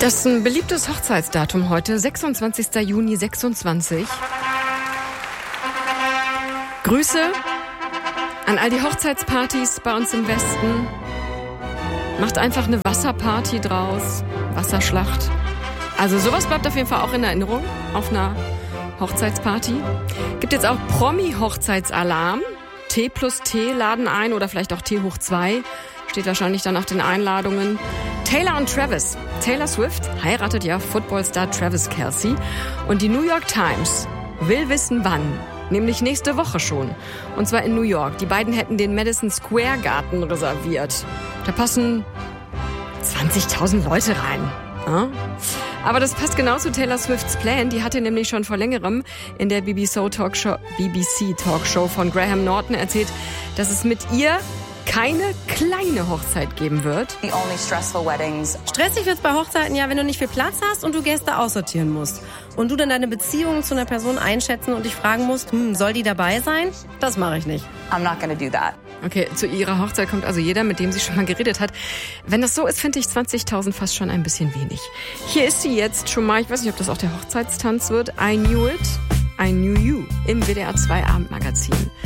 Das ist ein beliebtes Hochzeitsdatum heute, 26. Juni 26. Grüße an all die Hochzeitspartys bei uns im Westen. Macht einfach eine Wasserparty draus, Wasserschlacht. Also sowas bleibt auf jeden Fall auch in Erinnerung auf einer Hochzeitsparty. Gibt jetzt auch Promi-Hochzeitsalarm. T+T laden ein oder vielleicht auch T hoch 2. Steht wahrscheinlich dann auf den Einladungen. Taylor und Travis. Taylor Swift heiratet ja Footballstar Travis Kelce. Und die New York Times will wissen, wann. Nämlich nächste Woche schon. Und zwar in New York. Die beiden hätten den Madison Square Garten reserviert. Da passen 20.000 Leute rein. Ja? Aber das passt genau zu Taylor Swifts Plan. Die hatte nämlich schon vor längerem in der BBC Talkshow von Graham Norton erzählt, dass es mit ihr keine kleine Hochzeit geben wird. Stressig wird's bei Hochzeiten ja, wenn du nicht viel Platz hast und du Gäste aussortieren musst. Und du dann deine Beziehung zu einer Person einschätzen und dich fragen musst, soll die dabei sein? Das mache ich nicht. I'm not gonna do that. Okay, zu ihrer Hochzeit kommt also jeder, mit dem sie schon mal geredet hat. Wenn das so ist, finde ich 20.000 fast schon ein bisschen wenig. Hier ist sie jetzt schon mal, ich weiß nicht, ob das auch der Hochzeitstanz wird, I Knew It, I Knew You im WDR 2 Abendmagazin.